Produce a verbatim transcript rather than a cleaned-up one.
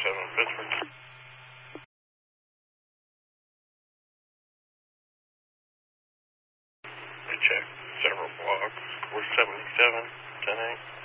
seven Pittsburgh. I checked several blocks. four seventy-seven, ten eight.